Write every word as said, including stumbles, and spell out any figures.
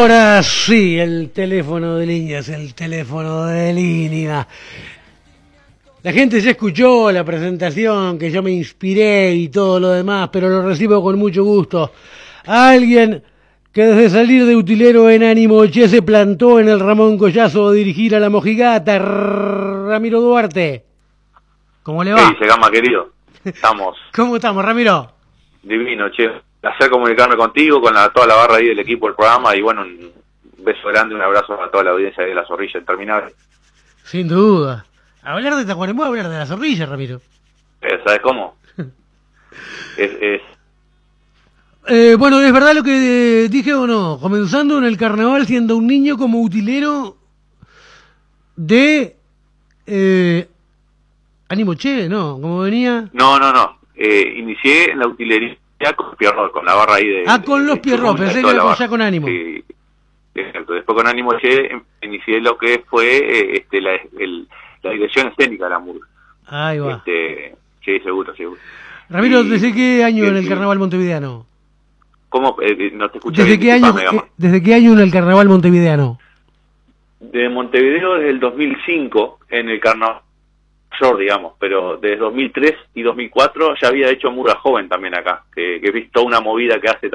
Ahora sí, el teléfono de línea es el teléfono de línea. La gente ya escuchó la presentación, que yo me inspiré y todo lo demás, pero lo recibo con mucho gusto. Alguien que desde salir de utilero en Animoché se plantó en el Ramón Collazo a dirigir a la Mojigata, Ramiro Duarte. ¿Cómo le va? ¿Qué dice, Gama, querido? Estamos. ¿Cómo estamos, Ramiro? Divino, che. Placer comunicarme contigo, con la, toda la barra ahí del equipo del programa, y bueno, un beso grande, un abrazo a toda la audiencia de La Zorrilla Interminable. Sin duda. Hablar de Tacuarembó, hablar de La Zorrilla, Ramiro. Eh, ¿Sabes cómo? es, es... Eh, bueno, ¿es verdad lo que eh, dije o no? Comenzando en el carnaval siendo un niño como utilero de eh, Animoché, ¿no? Como venía... No, no, no. Eh, inicié en la utilería con Pierrot, con la barra ahí de... Ah, con de, los de Pierrot, pensé que era ya con Ánimo. Sí, exacto. Después con Animoché inicié lo que fue eh, este, la, el, la dirección escénica de la murga. Ahí va. Este, sí, seguro, seguro. Ramiro, Y, ¿desde qué año y, en el y, carnaval montevideano? ¿Cómo? Eh, no te escuché ¿Desde bien, qué año, disculpame, eh, ¿Desde qué año en el carnaval montevideano? De Montevideo desde el dos mil cinco en el carnaval mayor, digamos, pero desde dos mil tres y dos mil cuatro ya había hecho murga joven también acá, que, que he visto una movida que hace